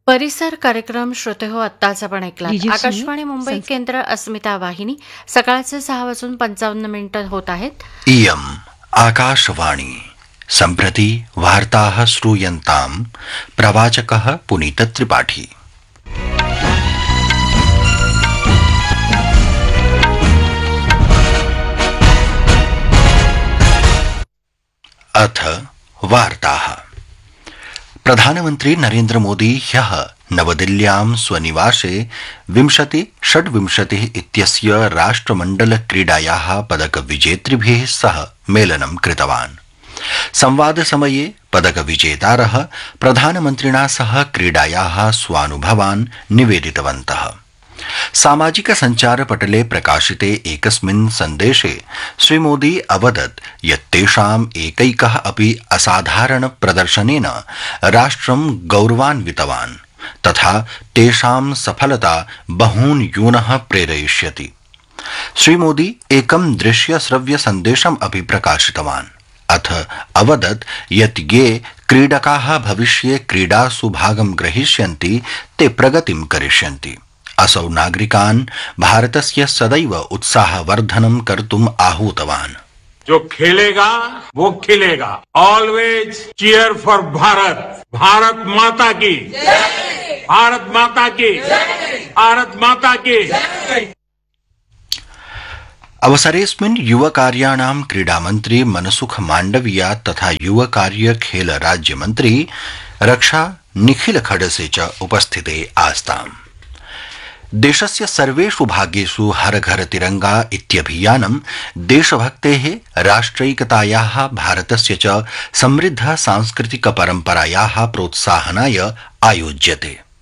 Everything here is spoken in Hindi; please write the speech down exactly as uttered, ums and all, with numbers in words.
परिसर कार्यक्रम श्रोते हो आत्ताच आपण ऐकलात. लीजिए सुनिए, आकाशवाणी मुंबई संस- केंद्र अस्मिता वाहिनी सकाळचे सहा वाजून पंचावन्न मिनिटं होत आहेत. इयम् आकाशवाणी सम्प्रति वार्ताः श्रूयन्ताम् प्रवाचकः पुनीतत्रिपाठी. अथ वार्ताः. प्रधानमन्त्री नरेन्द्र मोदी ह्यः नवदिल्ल्यां स्वनिवासे विंशति षड्विंशतिः इत्यस्य राष्ट्रमण्डल क्रीडायाः पदकविजेतृभिः सह मेलनं कृतवान्. संवादसमये पदकविजेतारः प्रधानमन्त्रिणा सह क्रीडायाः स्वानुभवान् निवेदितवन्तः. सामाजिक संचारपटले प्रकाशिते एकस्मिन् सन्देशे श्रीमोदी अवदत् यत् तेषाम् एकैकः अपि असाधारण प्रदर्शनेन राष्ट्रं गौरवान्वितवान् तथा तेषां सफलता बहून् यूनः प्रेरयिष्यति. श्रीमोदी एकं दृश्य श्रव्य सन्देशम् अपि प्रकाशितवान्. अथ अवदत् यत् ये क्रीडकाः भविष्ये क्रीडासु भागं ग्रहीष्यन्ति ते प्रगतिं करिष्यन्ति. असौ नागरिकान् भारतस्य सदैव उत्साहवर्धनं कर्तुम् आहूतवान्. जो खेलेगा वो खिलेगा. Always cheer for Bharat. Bharat माता की भारत माता की भारत माता की. अवसरेऽस्मिन् युवकार्याणां क्रीडामन्त्री मनसुख माण्डविया तथा युवकार्य खेल राज्यमन्त्री रक्षा निखिल खडसे च उपस्थिते आस्ताम्. देशस्य सर्वेषु भागेषु हर घर तिरंगा इत्यभियानं देशभक्तेः राष्ट्रैकतायाः भारतस्य च समृद्ध सांस्कृतिक परम्परायाः प्रोत्साहनाय आयोज्यते.